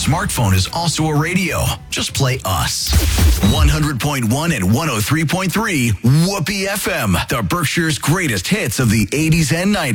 smartphone is also a radio. Just play us. 100.1 and 103.3 Whoopee FM, the Berkshire's greatest hits of the 80s and 90s.